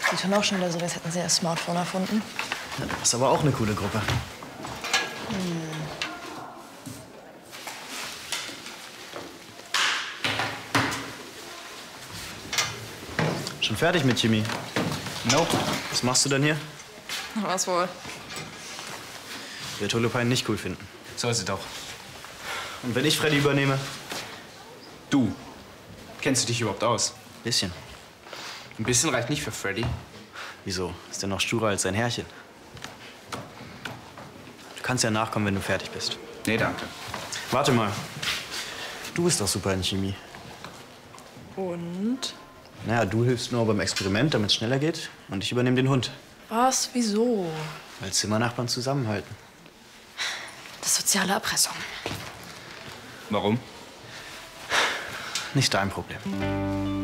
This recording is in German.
Die tun auch schon wieder so, als hätten sie das Smartphone erfunden. Ja, das ist aber auch eine coole Gruppe. Schon fertig mit Chemie? Nope. Was machst du denn hier? Was wohl? Wird Holopainen nicht cool finden. Soll sie doch. Und wenn ich Freddy übernehme? Du. Kennst du dich überhaupt aus? Bisschen. Ein bisschen reicht nicht für Freddy. Wieso? Ist der noch sturer als sein Herrchen? Du kannst ja nachkommen, wenn du fertig bist. Nee, danke. Warte mal. Du bist doch super in Chemie. Und? Naja, du hilfst nur beim Experiment, damit es schneller geht. Und ich übernehme den Hund. Was? Wieso? Weil Zimmernachbarn zusammenhalten. Das ist soziale Erpressung. Warum? Nicht dein Problem.